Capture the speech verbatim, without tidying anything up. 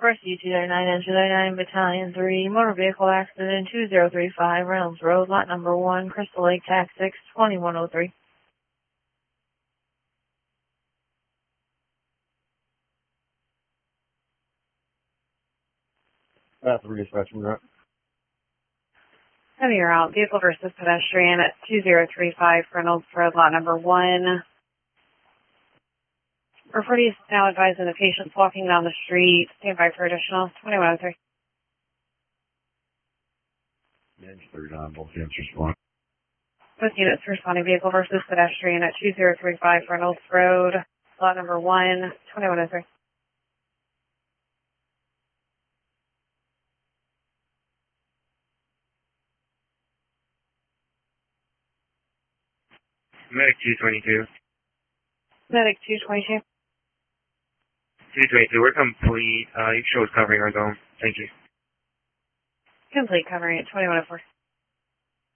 first U two nine N two nine Battalion three, motor vehicle accident two zero three five, Reynolds Road, lot number one, Crystal Lake, tax six, twenty-one oh three. That's the redispatching route. Heavy route, vehicle versus pedestrian at two zero three five, Reynolds Road, lot number one. Referee is now advising the patient's walking down the street. Stand by for additional, twenty-one oh three. Manage thirty-nine, both units respond. Both units responding, vehicle versus pedestrian at two zero three five, Reynolds Road, lot number one, twenty-one oh three. Medic two twenty-two. Medic two twenty-two. two twenty-two, we're complete. Uh, you can show us covering our zone. Thank you. Complete covering at twenty-one oh four.